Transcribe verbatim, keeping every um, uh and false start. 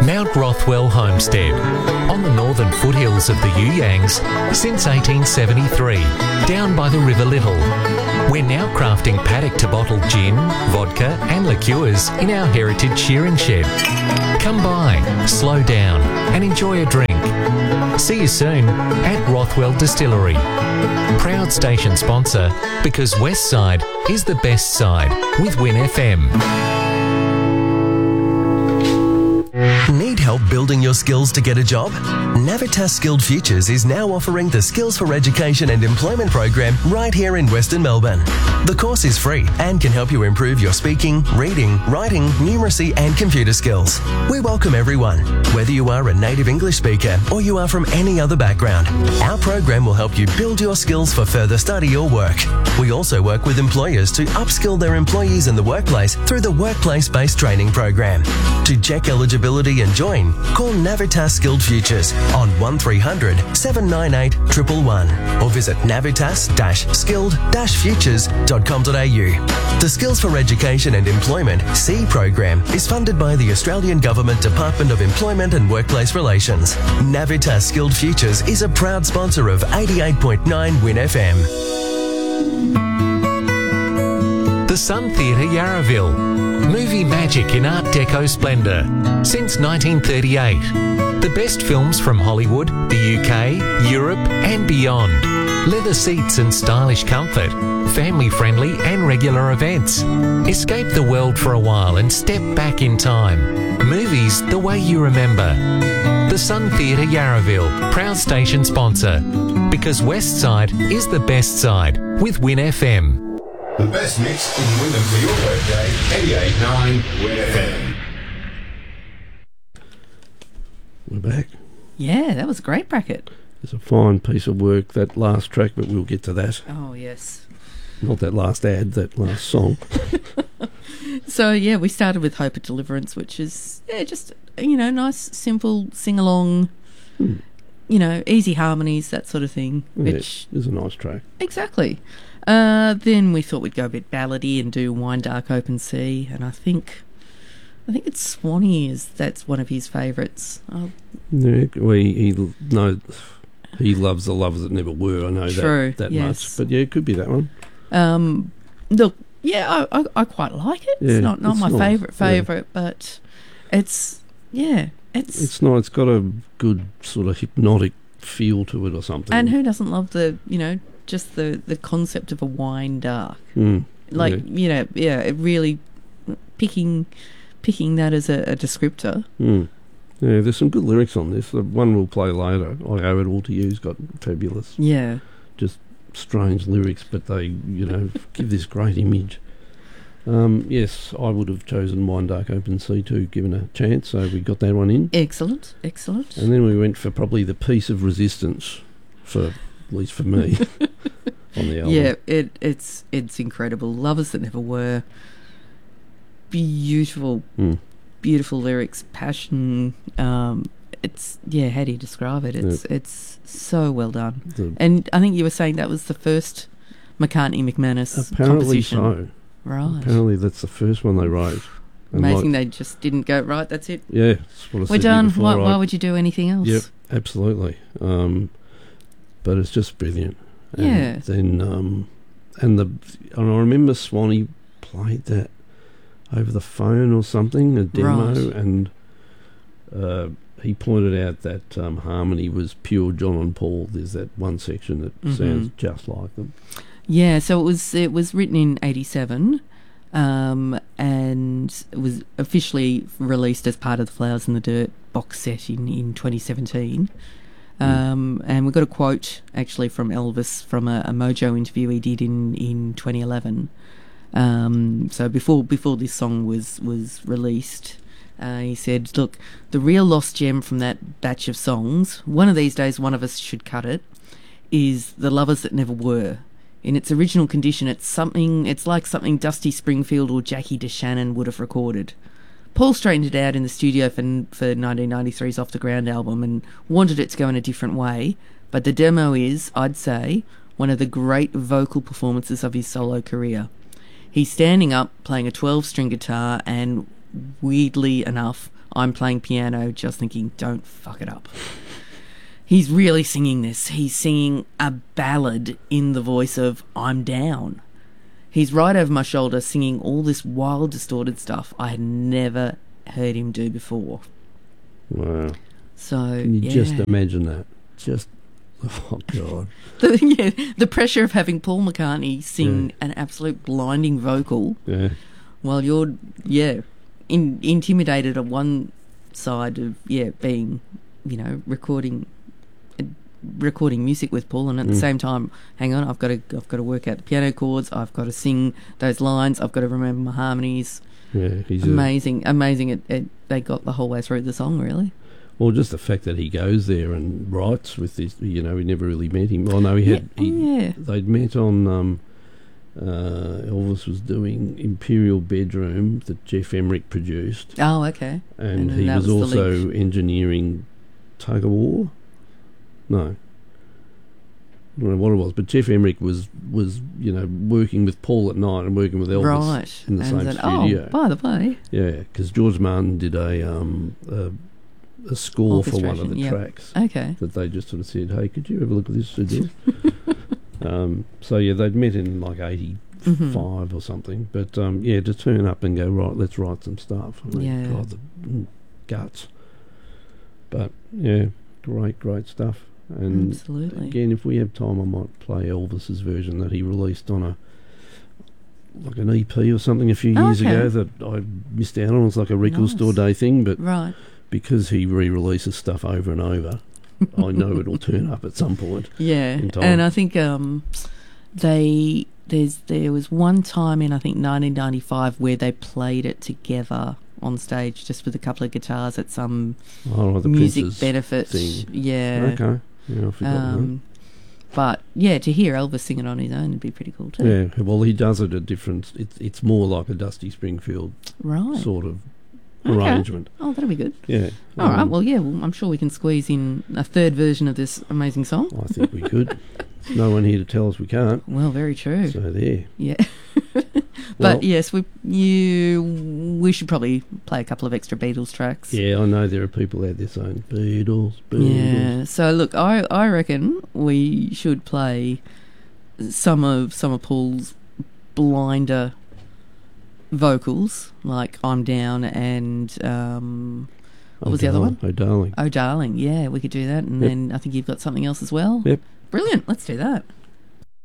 Mount Rothwell Homestead, on the northern foothills of the You-Yangs since eighteen seventy-three, down by the River Little. We're now crafting paddock-to-bottle gin, vodka and liqueurs in our heritage shearing shed. Come by, slow down and enjoy a drink. See you soon at Rothwell Distillery. Proud station sponsor, because West Side is the best side with Win F M. Need help building your skills to get a job? Navitas Skilled Futures is now offering the Skills for Education and Employment program right here in Western Melbourne. The course is free and can help you improve your speaking, reading, writing, numeracy and computer skills. We welcome everyone, whether you are a native English speaker or you are from any other background. Our program will help you build your skills for further study or work. We also work with employers to upskill their employees in the workplace through the Workplace-Based Training Program. To check eligibility and join, call Navitas Skilled Futures on one three hundred, seven nine eight, one one one or visit navitas skilled futures dot com dot a u. The Skills for Education and Employment C program is funded by the Australian Government Department of Employment and Workplace Relations. Navitas Skilled Futures is a proud sponsor of eighty-eight point nine Win F M. The Sun Theatre Yarraville. Movie magic in Art Deco splendour since nineteen thirty-eight. The best films from Hollywood, the U K, Europe and beyond. Leather seats and stylish comfort. Family-friendly and regular events. Escape the world for a while and step back in time. Movies the way you remember. The Sun Theatre Yarraville, proud station sponsor. Because West Side is the best side with Win F M. The best mix in Wynnum for your workday, eighty-eight point nine Win F M. We're back. Yeah, that was a great bracket. It's a fine piece of work, that last track, but we'll get to that. Oh, yes. Not that last ad, that last song. So, yeah, we started with Hope of Deliverance, which is, yeah, just, you know, nice, simple, sing-along, hmm. you know, easy harmonies, that sort of thing. Yeah, which is a nice track. Exactly. Uh, then we thought we'd go a bit ballady and do Wine Dark Open Sea, and I think I think it's Swanee is that's one of his favourites. Oh. Yeah, we he no he loves the lovers that never were. I know True, that that yes. much, but yeah, it could be that one. Um, look, yeah, I, I, I quite like it. Yeah, it's not not it's my nice. favourite favourite, yeah. but it's yeah, it's it's nice. It's got a good sort of hypnotic feel to it or something. And who doesn't love the you know. just the, the concept of a wine dark. Mm, like, yeah. you know, yeah, it really picking picking that as a, a descriptor. Mm. Yeah, there's some good lyrics on this. The one we'll play later, I Owe It All To You's got fabulous. Yeah. Just strange lyrics, but they, you know, give this great image. Um, yes, I would have chosen Wine Dark Open Sea too, given a chance, so we got that one in. Excellent, excellent. And then we went for probably the Piece of Resistance for... at least for me, on the album. Yeah, it, it's it's incredible. Lovers That Never Were. Beautiful, mm. beautiful lyrics, passion. Um, it's, yeah, how do you describe it? It's yeah. it's so well done. The, and I think you were saying that was the first McCartney-McManus apparently composition. so. Right. Apparently that's the first one they wrote. And Amazing like, they just didn't go, right, that's it. Yeah. That's what I We're said done. before, Why, right? why would you do anything else? Yep, absolutely. Um, but it's just brilliant. And yeah. Then, um, and the, and I remember Swanee played that over the phone or something, a demo, right. and uh, he pointed out that um, harmony was pure John and Paul. There's that one section that mm-hmm. sounds just like them. Yeah, so it was it was written in eighty-seven, um, and it was officially released as part of the Flowers in the Dirt box set in, in twenty seventeen. Um, mm. And we got a quote actually from Elvis from a, a Mojo interview he did in, in twenty eleven. Um, so before before this song was was released, uh, he said, "Look, the real lost gem from that batch of songs, one of these days one of us should cut it, is The Lovers That Never Were. In its original condition, it's something. It's like something Dusty Springfield or Jackie DeShannon would have recorded. Paul straightened it out in the studio for for nineteen ninety-three's Off the Ground album and wanted it to go in a different way. But the demo is, I'd say, one of the great vocal performances of his solo career. He's standing up, playing a twelve-string guitar, and weirdly enough, I'm playing piano just thinking, don't fuck it up. He's really singing this. He's singing a ballad in the voice of I'm Down. He's right over my shoulder singing all this wild, distorted stuff I had never heard him do before. Wow. So, Can you yeah. just imagine that? Just, oh, God. the, yeah, the pressure of having Paul McCartney sing Yeah. an absolute blinding vocal Yeah. while you're, yeah, in, intimidated on one side of, yeah, being, you know, recording recording music with Paul, and at the Mm. same time, hang on, I've got to I've got to work out the piano chords, I've got to sing those lines, I've got to remember my harmonies. Yeah, he's a, Amazing, amazing. It, it, they got the whole way through the song, really. well, just the fact that he goes there and writes with this, you know, we never really met him. Oh no, he had, Yeah, he, yeah. they'd met on, um, uh, Elvis was doing Imperial Bedroom that Jeff Emerick produced, Oh, okay. and, And he that was, was the also engineering Tug of War. No. I don't know what it was, but Jeff Emerick was, was you know, working with Paul at night and working with Elvis Right. in the And same then- studio. Oh, by the way, Yeah, because George Martin did a um a, a score for one of the Orchestration, yep. tracks okay. that they just sort of said, "Hey, could you have a look at this?" For this? um, so yeah, they'd met in like eighty-five Mhm. or something. But um, yeah, to turn up and go, right, let's write some stuff. I mean, Yeah. God, the mm, guts. But yeah, great, great stuff. And Absolutely. again, if we have time, I might play Elvis's version that he released on a like an E P or something a few years Okay. ago that I missed out on. It's like a record Nice. store day thing, but Right. because he re-releases stuff over and over, I know it'll turn up at some point. Yeah, in time. and I think um, they there's there was one time in I think nineteen ninety-five where they played it together on stage just with a couple of guitars at some Oh, like the music Prince's benefit. thing. Yeah. Okay. Yeah, I forgot Um, but yeah, to hear Elvis sing it on his own would be pretty cool too. that. Yeah, well, he does it a different. It's it's more like a Dusty Springfield Right. sort of Okay. arrangement. Oh, that'll be good. Yeah. All right. Um, Well, yeah. Well, I'm sure we can squeeze in a third version of this amazing song. I think we could. There's no one here to tell us we can't. Well, very true. So there. Yeah. Well, But yes, we you we should probably play a couple of extra Beatles tracks. yeah, I know there are people out there saying Beatles, Beatles. Yeah. So look, I I reckon we should play some of some of Paul's blinder vocals, like I'm Down and um, what was the other one? Oh, darling. Oh, Darling. Yeah, we could do that, and Yep. then I think you've got something else as well. Yep. Brilliant. Let's do that.